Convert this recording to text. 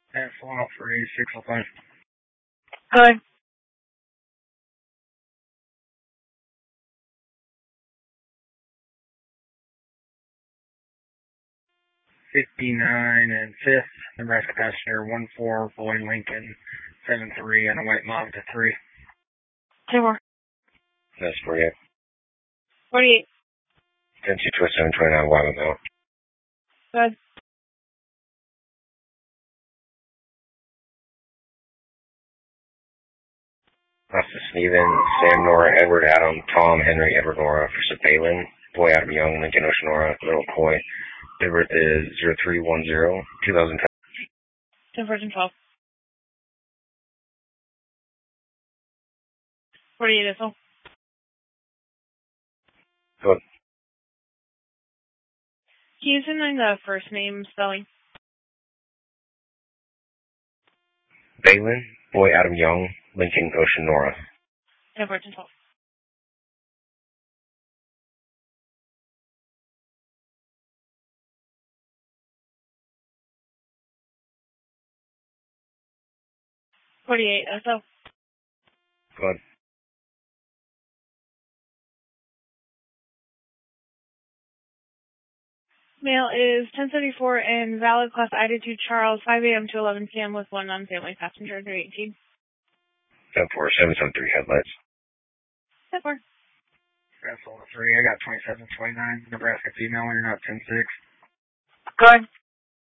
And full out for 8605. Good. 59 and 5th, Nebraska passenger 14, boy Lincoln 73, and a white Mazda 3. 2 more. That's 48. 48. 10 twist 729 Wyman now. Good. Austin Stephen, Sam, Nora, Edward, Adam, Tom, Henry, Edward, Nora, for Balin, boy Adam Young, Lincoln Ocean, Nora, Little Coy. Date birth is 0310, 2010. 10 version 12. 48 as well. Good. Can you send in the first name spelling? Balin, boy Adam Young, Lincoln Ocean, Nora. 10 version 12. 48 as well. Good. Mail is 1074 and valid class Ida to Charles, 5 a.m. to 11 p.m. with one non-family passenger, 318. 74773 headlights. 10-4. That's all 3. I got 2729, Nebraska female, you're not 10-6. Good.